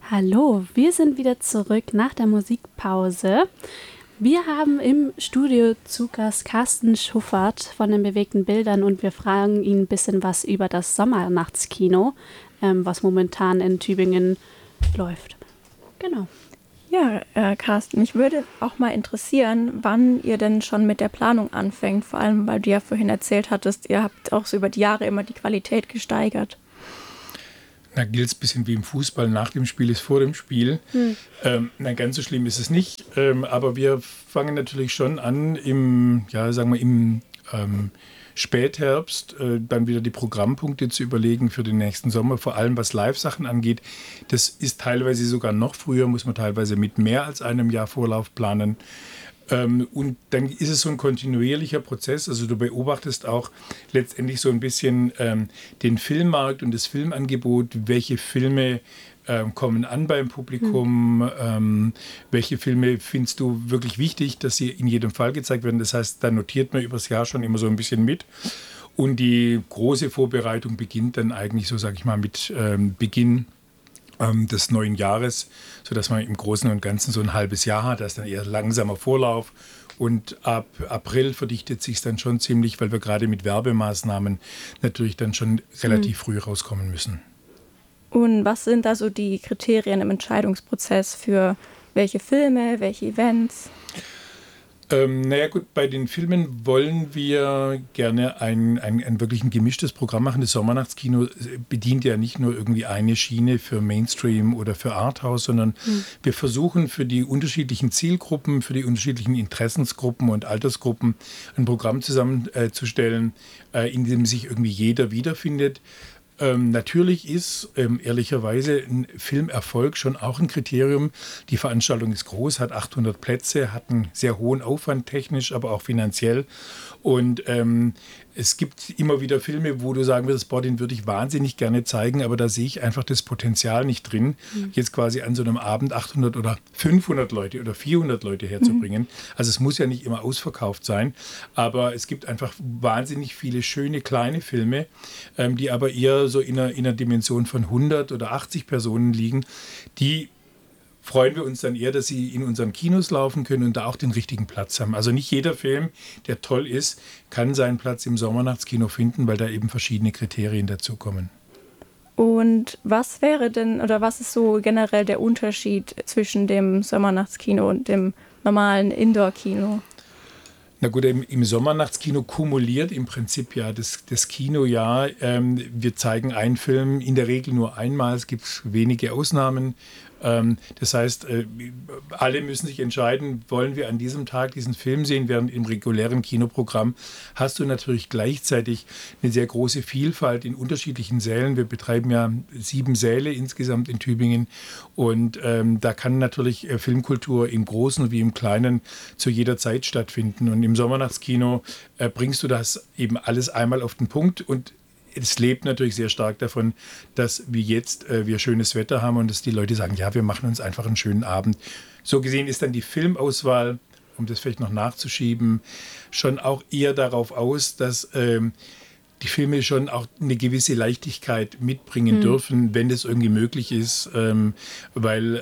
Hallo, wir sind wieder zurück nach der Musikpause. Wir haben im Studio zu Gast Carsten Schuffert von den bewegten Bildern und wir fragen ihn ein bisschen was über das Sommernachtskino, was momentan in Tübingen läuft. Genau. Ja, Carsten, mich würde auch mal interessieren, wann ihr denn schon mit der Planung anfängt, vor allem, weil du ja vorhin erzählt hattest, ihr habt auch so über die Jahre immer die Qualität gesteigert. Da gilt es ein bisschen wie im Fußball, nach dem Spiel ist vor dem Spiel. Ganz so schlimm ist es nicht, aber wir fangen natürlich schon an im Spätherbst dann wieder die Programmpunkte zu überlegen für den nächsten Sommer, vor allem was Live-Sachen angeht. Das ist teilweise sogar noch früher, muss man teilweise mit mehr als einem Jahr Vorlauf planen. Und dann ist es so ein kontinuierlicher Prozess. Also du beobachtest auch letztendlich so ein bisschen den Filmmarkt und das Filmangebot, welche Filme kommen an beim Publikum, welche Filme findest du wirklich wichtig, dass sie in jedem Fall gezeigt werden. Das heißt, da notiert man übers Jahr schon immer so ein bisschen mit. Und die große Vorbereitung beginnt dann eigentlich so, sage ich mal, mit Beginn des neuen Jahres, sodass man im Großen und Ganzen so ein halbes Jahr hat. Das ist dann eher langsamer Vorlauf. Und ab April verdichtet sich es dann schon ziemlich, weil wir gerade mit Werbemaßnahmen natürlich dann schon relativ früh rauskommen müssen. Und was sind da so die Kriterien im Entscheidungsprozess für welche Filme, welche Events? Bei den Filmen wollen wir gerne ein wirklich ein gemischtes Programm machen. Das Sommernachtskino bedient ja nicht nur irgendwie eine Schiene für Mainstream oder für Arthouse, sondern wir versuchen für die unterschiedlichen Zielgruppen, für die unterschiedlichen Interessensgruppen und Altersgruppen ein Programm zusammenzustellen, in dem sich irgendwie jeder wiederfindet. Natürlich ist ehrlicherweise ein Filmerfolg schon auch ein Kriterium. Die Veranstaltung ist groß, hat 800 Plätze, hat einen sehr hohen Aufwand technisch, aber auch finanziell. Und es gibt immer wieder Filme, wo du sagen würdest, boah, den würde ich wahnsinnig gerne zeigen, aber da sehe ich einfach das Potenzial nicht drin, jetzt quasi an so einem Abend 800 oder 500 Leute oder 400 Leute herzubringen. Also es muss ja nicht immer ausverkauft sein, aber es gibt einfach wahnsinnig viele schöne kleine Filme, die aber eher so in einer Dimension von 100 oder 80 Personen liegen, die freuen wir uns dann eher, dass sie in unseren Kinos laufen können und da auch den richtigen Platz haben. Also nicht jeder Film, der toll ist, kann seinen Platz im Sommernachtskino finden, weil da eben verschiedene Kriterien dazukommen. Und was wäre denn oder was ist so generell der Unterschied zwischen dem Sommernachtskino und dem normalen Indoor-Kino? Na gut, im Sommernachtskino kumuliert im Prinzip ja das Kinojahr. Wir zeigen einen Film in der Regel nur einmal, es gibt wenige Ausnahmen. Das heißt, alle müssen sich entscheiden, wollen wir an diesem Tag diesen Film sehen, während im regulären Kinoprogramm hast du natürlich gleichzeitig eine sehr große Vielfalt in unterschiedlichen Sälen. Wir betreiben ja 7 Säle insgesamt in Tübingen und da kann natürlich Filmkultur im Großen wie im Kleinen zu jeder Zeit stattfinden. Und im Sommernachtskino bringst du das eben alles einmal auf den Punkt und es lebt natürlich sehr stark davon, dass wir schönes Wetter haben und dass die Leute sagen, ja, wir machen uns einfach einen schönen Abend. So gesehen ist dann die Filmauswahl, um das vielleicht noch nachzuschieben, schon auch eher darauf aus, dass die Filme schon auch eine gewisse Leichtigkeit mitbringen dürfen, wenn das irgendwie möglich ist, weil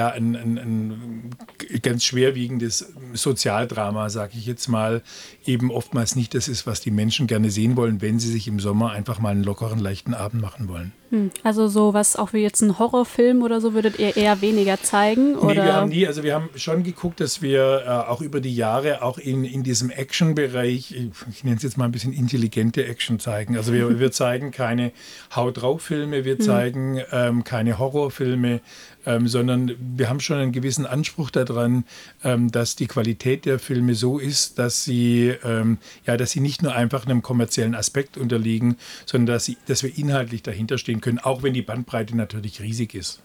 ein ganz schwerwiegendes Sozialdrama, sage ich jetzt mal, eben oftmals nicht das ist, was die Menschen gerne sehen wollen, wenn sie sich im Sommer einfach mal einen lockeren, leichten Abend machen wollen. Also sowas auch wie jetzt ein Horrorfilm oder so würdet ihr eher weniger zeigen? Oder? Nee, wir haben schon geguckt, dass wir auch über die Jahre auch in diesem Action-Bereich, ich nenne es jetzt mal ein bisschen intelligente Action zeigen. Also wir zeigen keine Haut-drauf-Filme, wir zeigen keine Horrorfilme, sondern wir haben schon einen gewissen Anspruch daran, dass die Qualität der Filme so ist, dass sie nicht nur einfach einem kommerziellen Aspekt unterliegen, sondern dass wir inhaltlich dahinter stehen können, auch wenn die Bandbreite natürlich riesig ist.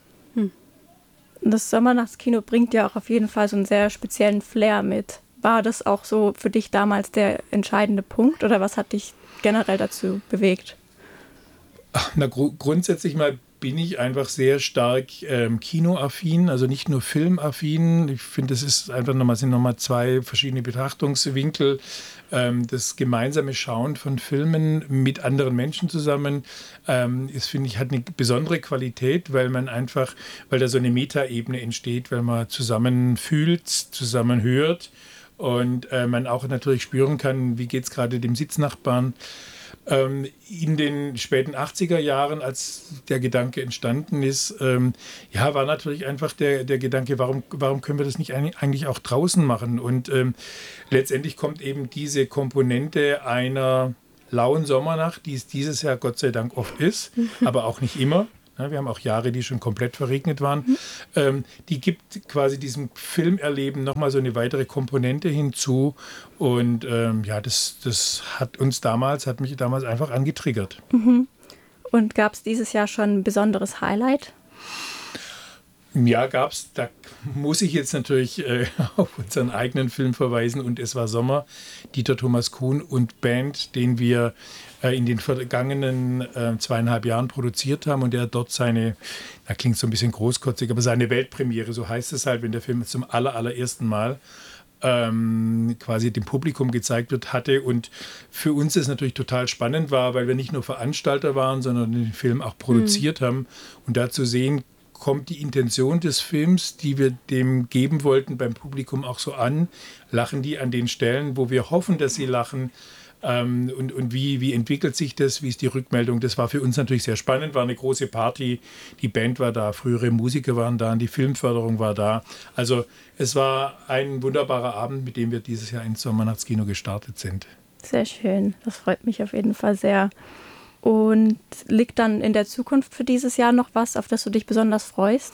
Das Sommernachtskino bringt ja auch auf jeden Fall so einen sehr speziellen Flair mit. War das auch so für dich damals der entscheidende Punkt oder was hat dich generell dazu bewegt? Grundsätzlich mal bin ich einfach sehr stark kinoaffin, also nicht nur filmaffin. Ich finde, sind nochmal zwei verschiedene Betrachtungswinkel. Das gemeinsame Schauen von Filmen mit anderen Menschen zusammen finde ich, hat eine besondere Qualität, weil da so eine Metaebene entsteht, weil man zusammen fühlt, zusammen hört und man auch natürlich spüren kann, wie geht es gerade dem Sitznachbarn. In den späten 80er Jahren, als der Gedanke entstanden ist, war natürlich einfach der Gedanke, warum können wir das nicht eigentlich auch draußen machen? Und letztendlich kommt eben diese Komponente einer lauen Sommernacht, die es dieses Jahr Gott sei Dank oft ist, aber auch nicht immer. Ja, wir haben auch Jahre, die schon komplett verregnet waren. Die gibt quasi diesem Filmerleben nochmal so eine weitere Komponente hinzu. Und das hat mich damals einfach angetriggert. Und gab es dieses Jahr schon ein besonderes Highlight? Ja, gab's. Da muss ich jetzt natürlich auf unseren eigenen Film verweisen. Und es war Sommer, Dieter Thomas Kuhn und Band, den wir in den vergangenen 2,5 Jahren produziert haben. Und der hat dort da klingt so ein bisschen großkotzig, aber seine Weltpremiere, so heißt es halt, wenn der Film zum allerersten Mal quasi dem Publikum gezeigt wird, hatte. Und für uns das natürlich total spannend war, weil wir nicht nur Veranstalter waren, sondern den Film auch produziert haben. Und da zu sehen, kommt die Intention des Films, die wir dem geben wollten, beim Publikum auch so an? Lachen die an den Stellen, wo wir hoffen, dass sie lachen? Und wie entwickelt sich das? Wie ist die Rückmeldung? Das war für uns natürlich sehr spannend, war eine große Party. Die Band war da, frühere Musiker waren da, und die Filmförderung war da. Also es war ein wunderbarer Abend, mit dem wir dieses Jahr ins Sommernachtskino gestartet sind. Sehr schön, das freut mich auf jeden Fall sehr. Und liegt dann in der Zukunft für dieses Jahr noch was, auf das du dich besonders freust?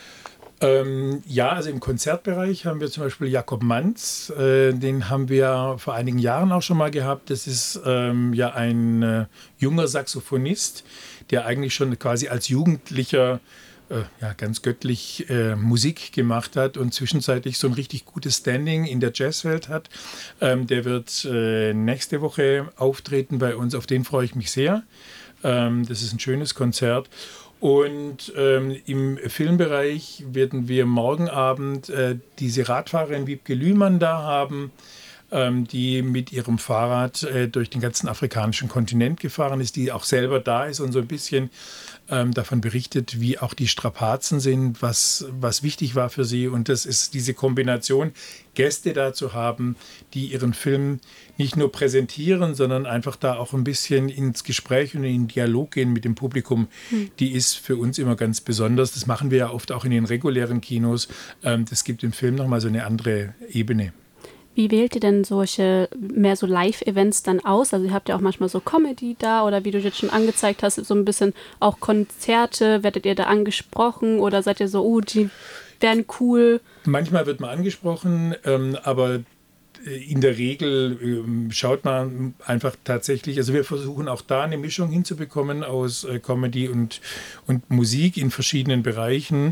Also im Konzertbereich haben wir zum Beispiel Jakob Manz, den haben wir vor einigen Jahren auch schon mal gehabt. Das ist ein junger Saxophonist, der eigentlich schon quasi als Jugendlicher ganz göttlich Musik gemacht hat und zwischenzeitlich so ein richtig gutes Standing in der Jazzwelt hat. Der wird nächste Woche auftreten bei uns, auf den freue ich mich sehr. Das ist ein schönes Konzert. Und im Filmbereich werden wir morgen Abend diese Radfahrerin Wiebke Lühmann da haben, die mit ihrem Fahrrad durch den ganzen afrikanischen Kontinent gefahren ist, die auch selber da ist und so ein bisschen davon berichtet, wie auch die Strapazen sind, was wichtig war für sie. Und das ist diese Kombination, Gäste da zu haben, die ihren Film nicht nur präsentieren, sondern einfach da auch ein bisschen ins Gespräch und in den Dialog gehen mit dem Publikum. Die ist für uns immer ganz besonders. Das machen wir ja oft auch in den regulären Kinos. Das gibt dem Film nochmal so eine andere Ebene. Wie wählt ihr denn mehr so Live-Events dann aus? Also ihr habt ja auch manchmal so Comedy da oder wie du jetzt schon angezeigt hast, so ein bisschen auch Konzerte. Werdet ihr da angesprochen oder seid ihr so, die wären cool? Manchmal wird man angesprochen, aber in der Regel schaut man einfach tatsächlich, also wir versuchen auch da eine Mischung hinzubekommen aus Comedy und Musik in verschiedenen Bereichen.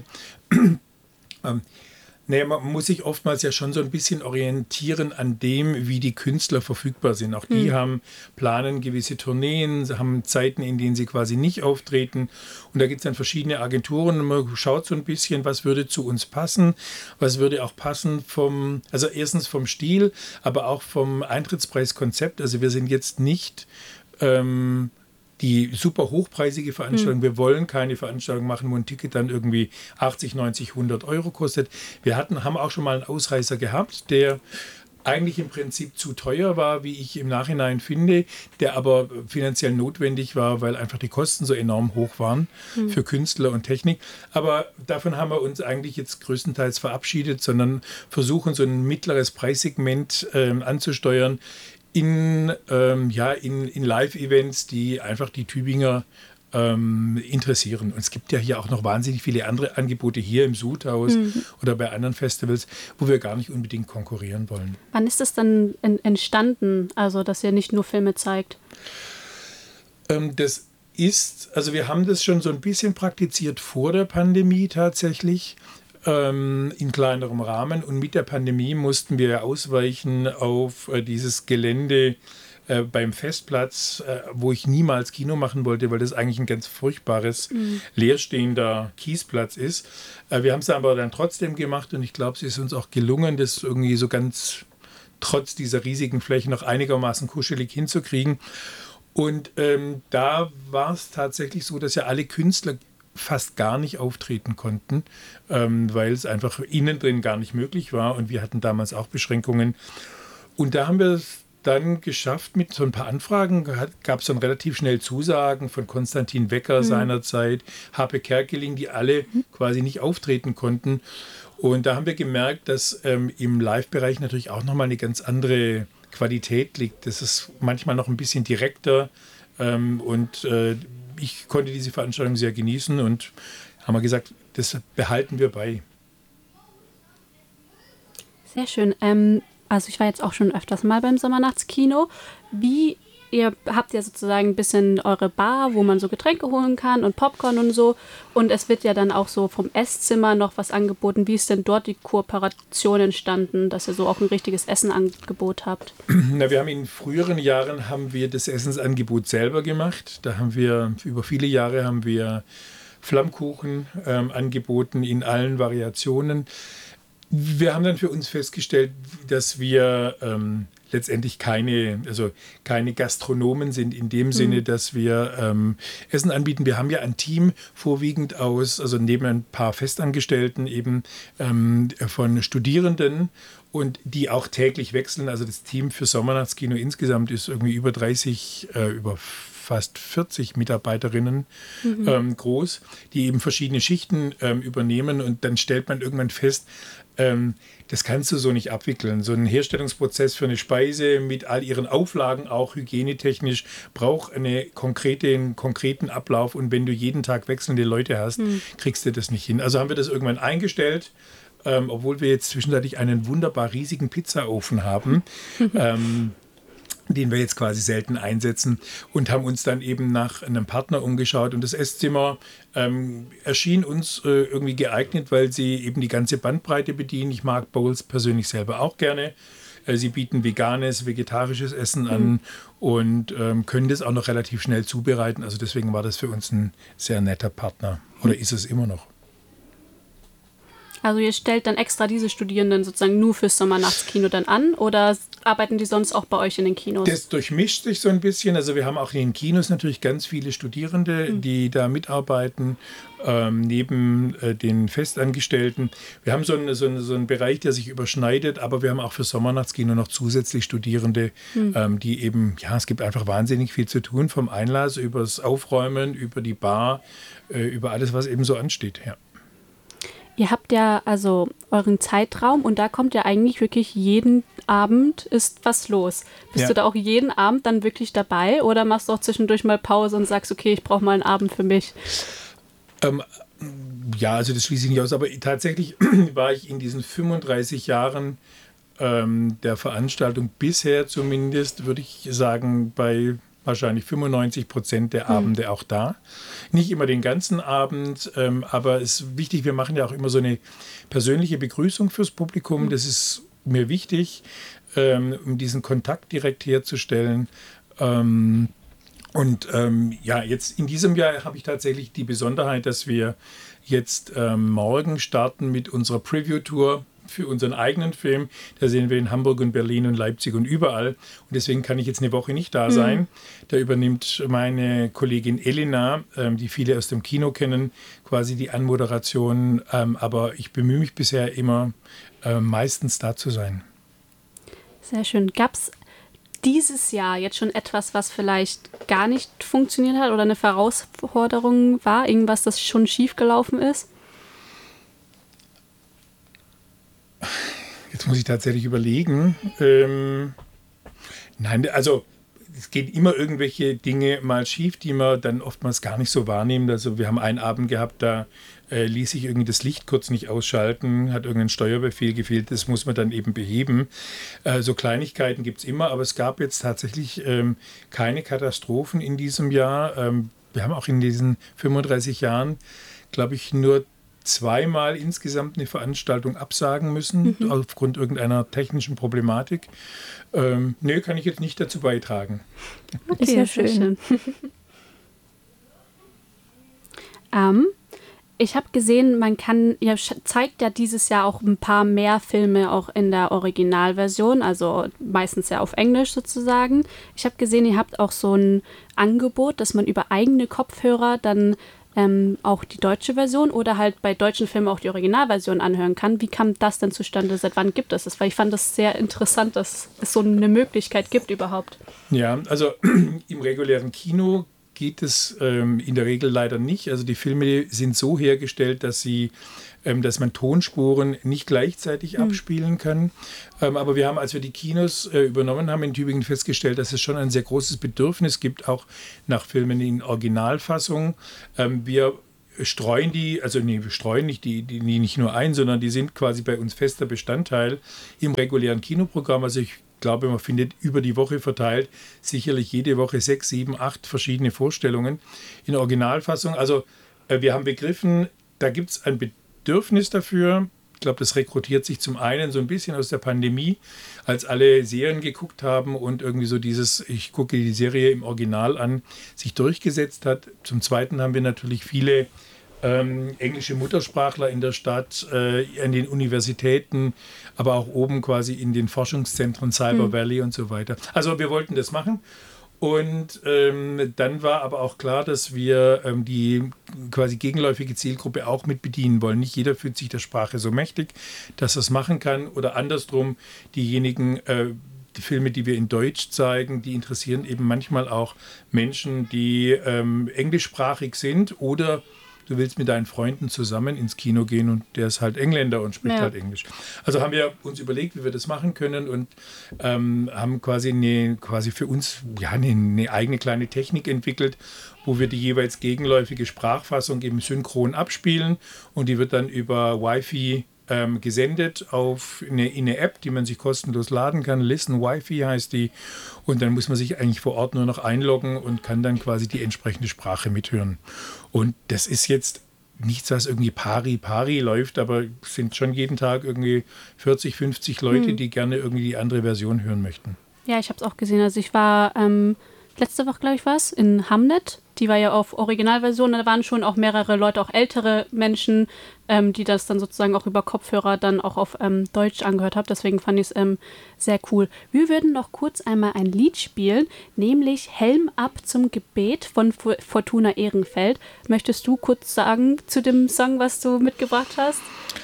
Man muss sich oftmals ja schon so ein bisschen orientieren an dem, wie die Künstler verfügbar sind. Auch die planen gewisse Tourneen, haben Zeiten, in denen sie quasi nicht auftreten. Und da gibt es dann verschiedene Agenturen und man schaut so ein bisschen, was würde zu uns passen, was würde auch passen also erstens vom Stil, aber auch vom Eintrittspreiskonzept. Also wir sind jetzt nicht die super hochpreisige Veranstaltung. Wir wollen keine Veranstaltung machen, wo ein Ticket dann irgendwie 80, 90, 100 Euro kostet. Wir haben auch schon mal einen Ausreißer gehabt, der eigentlich im Prinzip zu teuer war, wie ich im Nachhinein finde, der aber finanziell notwendig war, weil einfach die Kosten so enorm hoch waren für Künstler und Technik. Aber davon haben wir uns eigentlich jetzt größtenteils verabschiedet, sondern versuchen so ein mittleres Preissegment anzusteuern, in Live-Events, die einfach die Tübinger interessieren. Und es gibt ja hier auch noch wahnsinnig viele andere Angebote hier im Sudhaus oder bei anderen Festivals, wo wir gar nicht unbedingt konkurrieren wollen. Wann ist das dann entstanden, also dass ihr nicht nur Filme zeigt? Wir haben das schon so ein bisschen praktiziert vor der Pandemie tatsächlich. In kleinerem Rahmen. Und mit der Pandemie mussten wir ausweichen auf dieses Gelände beim Festplatz, wo ich niemals Kino machen wollte, weil das eigentlich ein ganz furchtbares, leerstehender Kiesplatz ist. Wir haben es aber dann trotzdem gemacht und ich glaube, es ist uns auch gelungen, das irgendwie so ganz trotz dieser riesigen Fläche noch einigermaßen kuschelig hinzukriegen. Und da war es tatsächlich so, dass ja alle Künstler fast gar nicht auftreten konnten, weil es einfach innen drin gar nicht möglich war und wir hatten damals auch Beschränkungen. Und da haben wir es dann geschafft, mit so ein paar Anfragen gab es dann relativ schnell Zusagen von Konstantin Wecker seinerzeit, Harpe Kerkeling, die alle quasi nicht auftreten konnten. Und da haben wir gemerkt, dass im Live-Bereich natürlich auch nochmal eine ganz andere Qualität liegt. Das ist manchmal noch ein bisschen direkter und ich konnte diese Veranstaltung sehr genießen und haben wir gesagt, das behalten wir bei. Sehr schön. Also ich war jetzt auch schon öfters mal beim Sommernachtskino. Ihr habt ja sozusagen ein bisschen eure Bar, wo man so Getränke holen kann und Popcorn und so. Und es wird ja dann auch so vom Esszimmer noch was angeboten. Wie ist denn dort die Kooperation entstanden, dass ihr so auch ein richtiges Essenangebot habt? Na, wir haben in früheren Jahren das Essensangebot selber gemacht. Da haben wir über viele Jahre Flammkuchen angeboten in allen Variationen. Wir haben dann für uns festgestellt, dass wir letztendlich keine Gastronomen sind in dem Sinne, dass wir Essen anbieten. Wir haben ja ein Team vorwiegend also neben ein paar Festangestellten eben von Studierenden und die auch täglich wechseln. Also das Team für Sommernachtskino insgesamt ist irgendwie über fast 40 Mitarbeiterinnen groß, die eben verschiedene Schichten übernehmen und dann stellt man irgendwann fest, das kannst du so nicht abwickeln. So ein Herstellungsprozess für eine Speise mit all ihren Auflagen, auch hygienetechnisch, braucht einen konkreten Ablauf und wenn du jeden Tag wechselnde Leute hast, kriegst du das nicht hin. Also haben wir das irgendwann eingestellt, obwohl wir jetzt zwischenzeitlich einen wunderbar riesigen Pizzaofen haben. Den wir jetzt quasi selten einsetzen und haben uns dann eben nach einem Partner umgeschaut und das Esszimmer erschien uns irgendwie geeignet, weil sie eben die ganze Bandbreite bedienen. Ich mag Bowls persönlich selber auch gerne. Sie bieten veganes, vegetarisches Essen an und können das auch noch relativ schnell zubereiten. Also deswegen war das für uns ein sehr netter Partner oder ist es immer noch. Also ihr stellt dann extra diese Studierenden sozusagen nur fürs Sommernachtskino dann an oder arbeiten die sonst auch bei euch in den Kinos? Das durchmischt sich so ein bisschen. Also wir haben auch in den Kinos natürlich ganz viele Studierende, die da mitarbeiten, neben den Festangestellten. Wir haben so einen Bereich, der sich überschneidet, aber wir haben auch für Sommernachtskino noch zusätzlich Studierende, die eben, es gibt einfach wahnsinnig viel zu tun, vom Einlass über das Aufräumen, über die Bar, über alles, was eben so ansteht, ja. Ihr habt ja also euren Zeitraum und da kommt ja eigentlich wirklich jeden Abend ist was los. Bist du da auch jeden Abend dann wirklich dabei oder machst du auch zwischendurch mal Pause und sagst, okay, ich brauche mal einen Abend für mich? Also das schließe ich nicht aus, aber tatsächlich war ich in diesen 35 Jahren der Veranstaltung bisher zumindest, würde ich sagen, bei wahrscheinlich 95% der Abende auch da. Nicht immer den ganzen Abend, aber es ist wichtig, wir machen ja auch immer so eine persönliche Begrüßung fürs Publikum. Das ist mir wichtig, um diesen Kontakt direkt herzustellen. Jetzt in diesem Jahr habe ich tatsächlich die Besonderheit, dass wir jetzt morgen starten mit unserer Preview-Tour für unseren eigenen Film. Da sehen wir in Hamburg und Berlin und Leipzig und überall. Und deswegen kann ich jetzt eine Woche nicht da sein. Da übernimmt meine Kollegin Elena, die viele aus dem Kino kennen, quasi die Anmoderation. Aber ich bemühe mich bisher immer, meistens da zu sein. Sehr schön. Gab es dieses Jahr jetzt schon etwas, was vielleicht gar nicht funktioniert hat oder eine Herausforderung war? Irgendwas, das schon schiefgelaufen ist? Jetzt muss ich tatsächlich überlegen. Nein, also es geht immer irgendwelche Dinge mal schief, die man dann oftmals gar nicht so wahrnimmt. Also wir haben einen Abend gehabt, da ließ sich irgendwie das Licht kurz nicht ausschalten, hat irgendein Steuerbefehl gefehlt, das muss man dann eben beheben. So Kleinigkeiten gibt es immer, aber es gab jetzt tatsächlich keine Katastrophen in diesem Jahr. Wir haben auch in diesen 35 Jahren, glaube ich, nur zweimal insgesamt eine Veranstaltung absagen müssen, aufgrund irgendeiner technischen Problematik. Nö, kann ich jetzt nicht dazu beitragen. Okay, Ist ja sehr schön. Ich habe gesehen, ihr zeigt ja dieses Jahr auch ein paar mehr Filme auch in der Originalversion, also meistens ja auf Englisch sozusagen. Ich habe gesehen, ihr habt auch so ein Angebot, dass man über eigene Kopfhörer dann auch die deutsche Version oder halt bei deutschen Filmen auch die Originalversion anhören kann. Wie kam das denn zustande? Seit wann gibt es das? Weil ich fand das sehr interessant, dass es so eine Möglichkeit gibt überhaupt. Ja, also im regulären Kino geht es in der Regel leider nicht. Also die Filme sind so hergestellt, dass man Tonspuren nicht gleichzeitig abspielen kann. Aber wir haben, als wir die Kinos übernommen haben in Tübingen, festgestellt, dass es schon ein sehr großes Bedürfnis gibt, auch nach Filmen in Originalfassung. Wir streuen wir streuen nicht die nicht nur ein, sondern die sind quasi bei uns fester Bestandteil im regulären Kinoprogramm. Also ich glaube, man findet über die Woche verteilt sicherlich jede Woche 6, 7, 8 verschiedene Vorstellungen in Originalfassung. Also wir haben begriffen, da gibt es ein Bedürfnis dafür. Ich glaube, das rekrutiert sich zum einen so ein bisschen aus der Pandemie, als alle Serien geguckt haben und irgendwie so dieses, ich gucke die Serie im Original an, sich durchgesetzt hat. Zum Zweiten haben wir natürlich viele englische Muttersprachler in der Stadt, an den Universitäten, aber auch oben quasi in den Forschungszentren Cyber Valley und so weiter. Also wir wollten das machen. Und dann war aber auch klar, dass wir die quasi gegenläufige Zielgruppe auch mit bedienen wollen. Nicht jeder fühlt sich der Sprache so mächtig, dass er es machen kann. Oder andersrum, diejenigen, die Filme, die wir in Deutsch zeigen, die interessieren eben manchmal auch Menschen, die englischsprachig sind oder du willst mit deinen Freunden zusammen ins Kino gehen und der ist halt Engländer und spricht halt Englisch. Also haben wir uns überlegt, wie wir das machen können und haben quasi für uns eine eigene kleine Technik entwickelt, wo wir die jeweils gegenläufige Sprachfassung eben synchron abspielen und die wird dann über Wi-Fi gesendet in eine App, die man sich kostenlos laden kann. Listen Wi-Fi heißt die. Und dann muss man sich eigentlich vor Ort nur noch einloggen und kann dann quasi die entsprechende Sprache mithören. Und das ist jetzt nichts, was irgendwie pari läuft, aber es sind schon jeden Tag irgendwie 40, 50 Leute, die gerne irgendwie die andere Version hören möchten. Ja, ich habe es auch gesehen. Also ich war letzte Woche, glaube ich, in Hamnet. Die war ja auf Originalversion. Da waren schon auch mehrere Leute, auch ältere Menschen, die das dann sozusagen auch über Kopfhörer dann auch auf Deutsch angehört haben. Deswegen fand ich es sehr cool. Wir würden noch kurz einmal ein Lied spielen, nämlich Helm ab zum Gebet von Fortuna Ehrenfeld. Möchtest du kurz sagen zu dem Song, was du mitgebracht hast?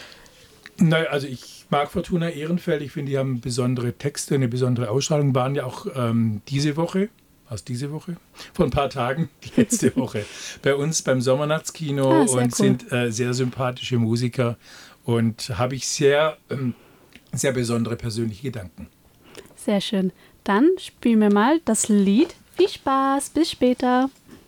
Naja, also ich mag Fortuna Ehrenfeld. Ich finde, die haben besondere Texte, eine besondere Ausstrahlung. Waren ja auch diese Woche vor ein paar Tagen, die letzte Woche, bei uns beim Sommernachtskino und cool. Sind sehr sympathische Musiker und habe ich sehr, sehr besondere persönliche Gedanken. Sehr schön. Dann spielen wir mal das Lied. Viel Spaß, bis später.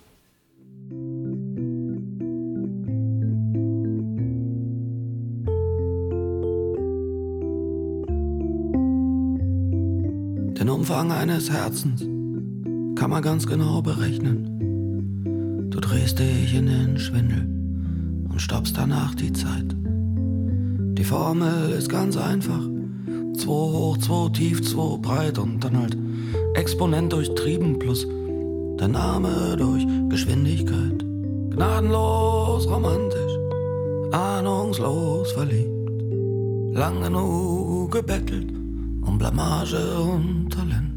Den Umfang eines Herzens kann man ganz genau berechnen. Du drehst dich in den Schwindel und stoppst danach die Zeit. Die Formel ist ganz einfach. 2 hoch, 2 tief, 2 breit und dann halt Exponent durchtrieben plus der Name durch Geschwindigkeit. Gnadenlos romantisch, ahnungslos verliebt. Lang genug gebettelt um Blamage und Talent.